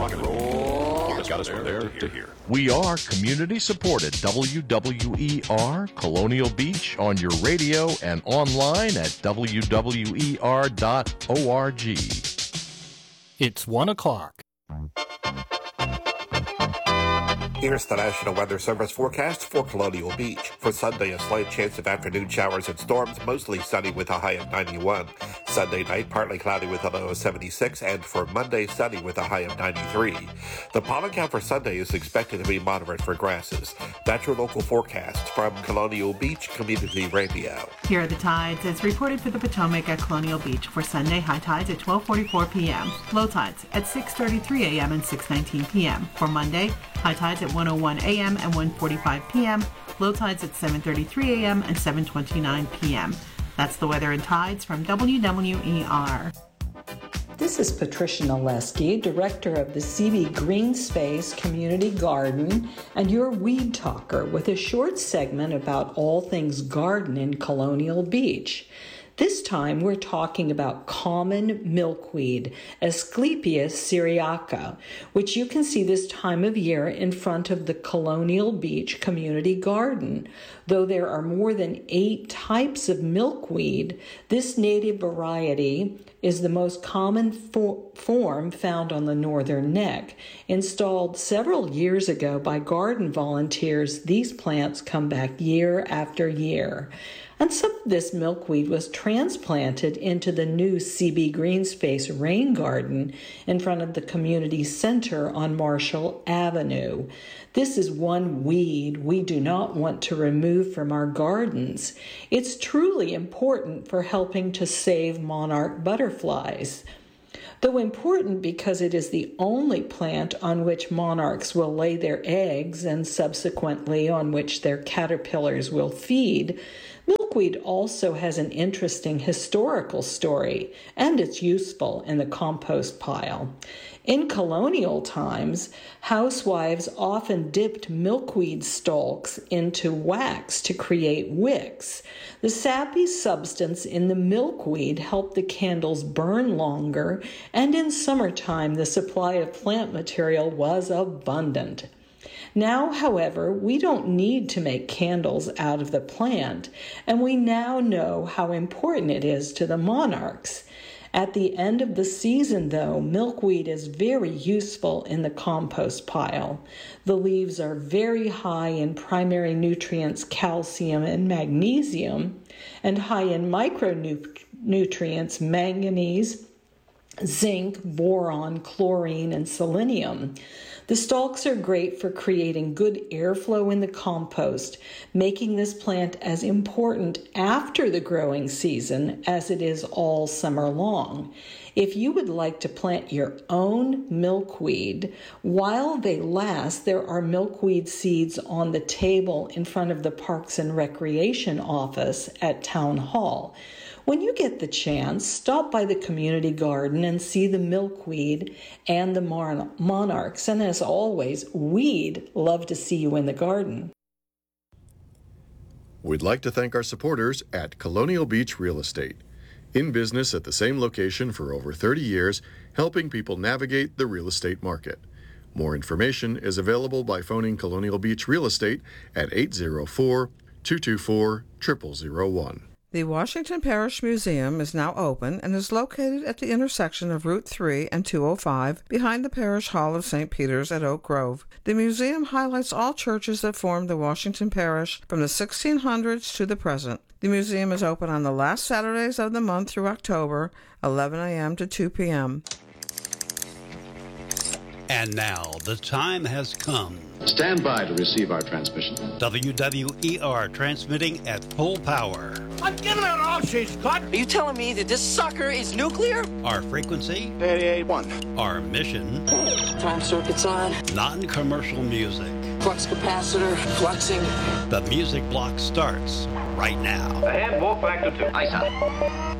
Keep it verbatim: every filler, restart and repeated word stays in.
rock and roll has got us from there to here. We are community-supported W W E R Colonial Beach on your radio and online at w w e r dot org. It's one o'clock. Here's the National Weather Service forecast for Colonial Beach. For Sunday, a slight chance of afternoon showers and storms, mostly sunny with a high of ninety-one. Sunday night, partly cloudy with a low of seventy-six, and for Monday, sunny with a high of ninety-three. The pollen count for Sunday is expected to be moderate for grasses. That's your local forecast from Colonial Beach Community Radio. Here are the tides as reported for the Potomac at Colonial Beach. For Sunday, high tides at twelve forty-four p.m. Low tides at six thirty-three a.m. and six nineteen p.m. For Monday, high tides at one oh one a.m. and one forty-five p.m. Low tides at seven thirty-three a.m. and seven twenty-nine p.m. That's the weather and tides from W W E R. This is Patricia Naleski, Director of the C B Green Space Community Garden, and your Weed Talker with a short segment about all things garden in Colonial Beach. This time we're talking about common milkweed, Asclepias syriaca, which you can see this time of year in front of the Colonial Beach Community Garden. Though there are more than eight types of milkweed, this native variety is the most common fo- form found on the northern neck. Installed several years ago by garden volunteers, these plants come back year after year. And some of this milkweed was transplanted into the new C B Green Space Rain Garden in front of the community center on Marshall Avenue. This is one weed we do not want to remove from our gardens. It's truly important for helping to save monarch butterflies. Though important because it is the only plant on which monarchs will lay their eggs and subsequently on which their caterpillars will feed, milkweed also has an interesting historical story, and it's useful in the compost pile. In colonial times, housewives often dipped milkweed stalks into wax to create wicks. The sappy substance in the milkweed helped the candles burn longer, and in summertime the supply of plant material was abundant. Now, however, we don't need to make candles out of the plant, and we now know how important it is to the monarchs. At the end of the season, though, milkweed is very useful in the compost pile. The leaves are very high in primary nutrients calcium and magnesium, and high in micronutrients manganese, zinc, boron, chlorine, and selenium. The stalks are great for creating good airflow in the compost, making this plant as important after the growing season as it is all summer long. If you would like to plant your own milkweed, while they last, there are milkweed seeds on the table in front of the Parks and Recreation office at Town Hall. When you get the chance, stop by the community garden and see the milkweed and the mon- monarchs. And as always, we'd love to see you in the garden. We'd like to thank our supporters at Colonial Beach Real Estate. In business at the same location for over thirty years, helping people navigate the real estate market. More information is available by phoning Colonial Beach Real Estate at eight oh four, two two four, zero zero zero one. The Washington Parish Museum is now open and is located at the intersection of Route three and two oh five behind the Parish Hall of Saint Peter's at Oak Grove. The museum highlights all churches that formed the Washington Parish from the sixteen hundreds to the present. The museum is open on the last Saturdays of the month through October, eleven a.m. to two p.m. And now the time has come. Stand by to receive our transmission. W W E R transmitting at full power. I'm giving it all she's got. Are you telling me that this sucker is nuclear? Our frequency? eighty-eight point one. Our mission? Time circuit's on. Non-commercial music. Flux capacitor, fluxing. The music block starts right now. Ahead, warp factor two. Ice out.